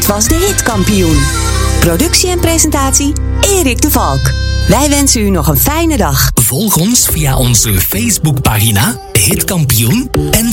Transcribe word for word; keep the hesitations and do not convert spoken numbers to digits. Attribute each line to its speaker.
Speaker 1: Dit was de Hitkampioen. Productie en presentatie Erik de Valk. Wij wensen u nog een fijne dag.
Speaker 2: Volg ons via onze Facebookpagina Hitkampioen en